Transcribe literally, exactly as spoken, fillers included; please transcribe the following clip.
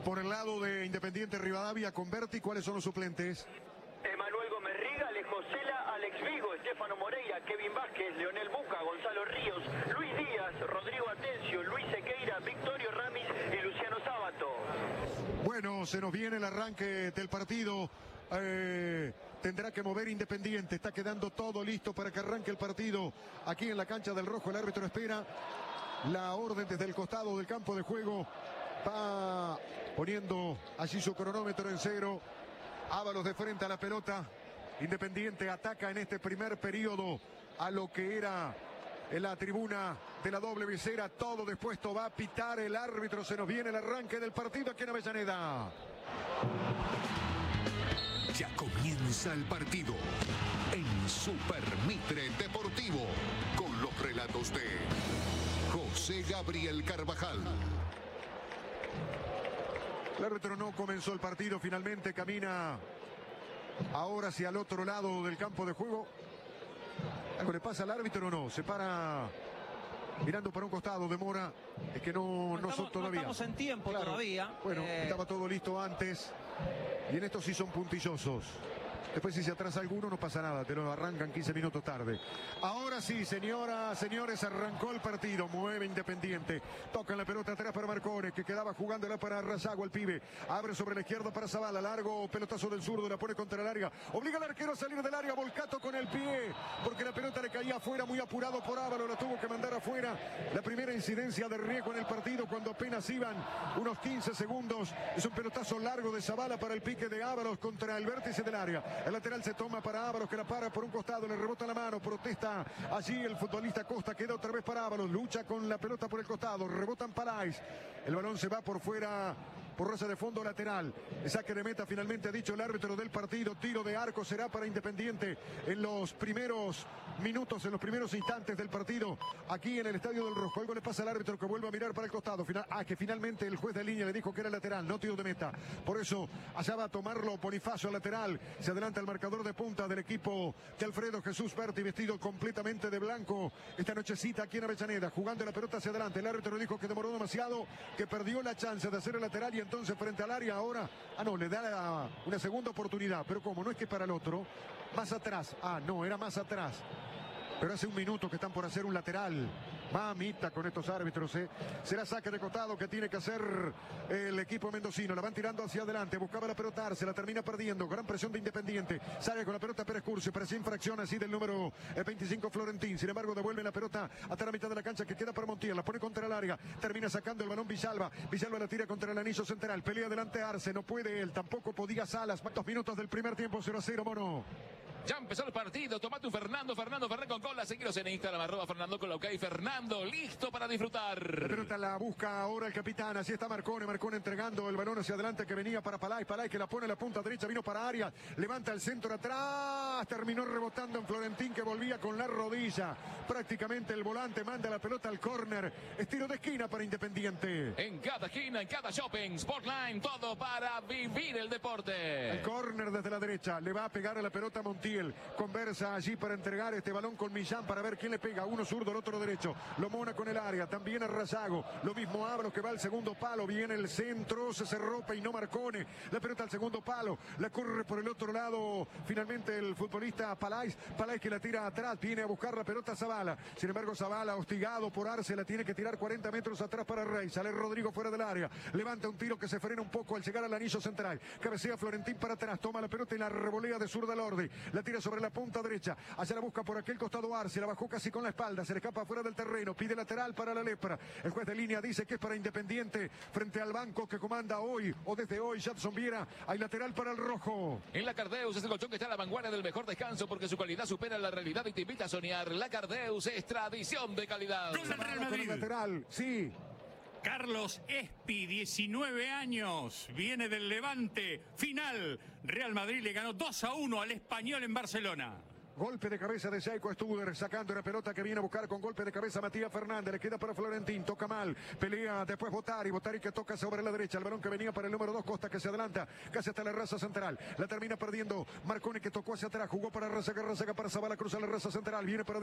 Por el lado de Independiente Rivadavia, Converti, ¿cuáles son los suplentes? Emanuel Gómez Riga, Alejo Cela, Alex Vigo, Estefano Moreira, Kevin Vázquez, Leonel Buca, Gonzalo Ríos, Luis Díaz, Rodrigo Atencio, Luis Sequeira, Victorio Ramis y Luciano Sábato. Bueno, se nos viene el arranque del partido. Eh, tendrá que mover Independiente. Está quedando todo listo para que arranque el partido. Aquí en la cancha del Rojo, el árbitro espera la orden desde el costado del campo de juego. Va poniendo allí su cronómetro en cero. Ábalos de frente a la pelota. Independiente ataca en este primer periodo a lo que era en la tribuna de la doble visera. Todo dispuesto, va a pitar el árbitro. Se nos viene el arranque del partido aquí en Avellaneda. Ya comienza el partido en Super Mitre Deportivo con los relatos de José Gabriel Carvajal. El árbitro no comenzó el partido, finalmente camina ahora hacia el otro lado del campo de juego. ¿Algo le pasa al árbitro o no? Se para mirando para un costado, demora. Es que no, no, no estamos, son todavía. No estamos en tiempo claro, todavía. Bueno, eh... estaba todo listo antes. Y en estos sí son puntillosos. Después si se atrasa alguno no pasa nada, te lo arrancan quince minutos tarde. Ahora sí, señoras, señores, arrancó el partido. Mueve Independiente. Tocan la pelota atrás para Marcone, que quedaba jugándola para Razago, el pibe. Abre sobre la izquierda para Zavala. Largo pelotazo del zurdo, la pone contra el área. Obliga al arquero a salir del área. Volcato con el pie, porque la pelota le caía afuera, muy apurado por Ábalos. La tuvo que mandar afuera. La primera incidencia de riesgo en el partido cuando apenas iban unos quince segundos. Es un pelotazo largo de Zavala para el pique de Ábalos contra el vértice del área. El lateral se toma para Ábalos, que la para por un costado, le rebota la mano, protesta allí el futbolista Costa, queda otra vez para Ábalos, lucha con la pelota por el costado, rebotan Palais, el balón se va por fuera, por raza de fondo lateral, el saque de meta finalmente ha dicho el árbitro del partido, tiro de arco será para Independiente en los primeros minutos, en los primeros instantes del partido, aquí en el Estadio del Rojo. Algo le pasa al árbitro que vuelve a mirar para el costado, final, ah, que finalmente el juez de línea le dijo que era lateral, no tiro de meta, por eso allá va a tomarlo Bonifacio lateral, se adelanta el marcador de punta del equipo de Alfredo Jesús Berti, vestido completamente de blanco esta nochecita aquí en Avellaneda, jugando la pelota hacia adelante. El árbitro dijo que demoró demasiado, que perdió la chance de hacer el lateral y entonces frente al área ahora, ah no, le da la, una segunda oportunidad, pero como no es que para el otro, más atrás, ah no, era más atrás. Pero hace un minuto que están por hacer un lateral. Mamita con estos árbitros, ¿eh? Será saque de costado que tiene que hacer el equipo mendocino. La van tirando hacia adelante. Buscaba la pelota, se la termina perdiendo. Gran presión de Independiente. Sale con la pelota Pérez Curcio. Parece infracción así del número veinticinco Florentín. Sin embargo, devuelve la pelota hasta la mitad de la cancha que queda para Montiel. La pone contra el área. Termina sacando el balón Villalba. Villalba la tira contra el anillo central. Pelea adelante Arce. No puede él. Tampoco podía Salas. Dos minutos del primer tiempo. cero a cero, Mono. Ya empezó el partido, tomate un Fernando, Fernando Ferrer con cola, seguiros en Instagram, arroba Fernando con la OK, Fernando, listo para disfrutar. La pelota la busca ahora el capitán, así está Marcone, Marcone entregando el balón hacia adelante que venía para Palay, Palay que la pone a la punta derecha, vino para Arias, levanta el centro atrás, terminó rebotando en Florentín que volvía con la rodilla, prácticamente el volante manda la pelota al córner, estilo de esquina para Independiente. En cada esquina, en cada shopping, Sportline, todo para vivir el deporte. El córner desde la derecha, le va a pegar a la pelota Montiel. Conversa allí para entregar este balón con Millán para ver quién le pega, uno zurdo, el otro derecho, lo mona con el área, también a Razago, lo mismo Ábalos que va al segundo palo, viene el centro, se cerró, peinó Marcone, la pelota al segundo palo, la corre por el otro lado, finalmente el futbolista Palais, Palais que la tira atrás, viene a buscar la pelota Zavala, sin embargo Zavala hostigado por Arce, la tiene que tirar cuarenta metros atrás para Rey, sale Rodrigo fuera del área, levanta un tiro que se frena un poco al llegar al anillo central, cabecea Florentín para atrás, toma la pelota y la revolea de zurda Lordi, la tira sobre la punta derecha, allá la busca por aquel costado Arce, la bajó casi con la espalda, se le escapa fuera del terreno, pide lateral para la Lepra, el juez de línea dice que es para Independiente, frente al banco que comanda hoy, o desde hoy, Jadson Viera, hay lateral para el rojo. En la Cardeus es el colchón que está a la vanguardia del mejor descanso porque su calidad supera la realidad y te invita a soñar. La Cardeus es tradición de calidad. Gol del Real Madrid. Lateral, sí. Carlos Espi, diecinueve años, viene del Levante, final, Real Madrid le ganó dos a uno al Español en Barcelona. Golpe de cabeza de Jaiko Studer, sacando la pelota que viene a buscar con golpe de cabeza Matías Fernández, le queda para Florentín, toca mal, pelea después Botari, Botari que toca sobre la derecha, el balón que venía para el número dos, Costa que se adelanta, casi hasta la raza central, la termina perdiendo Marcone que tocó hacia atrás, jugó para Razaga, Razaga para Zavala, cruza la raza central, viene para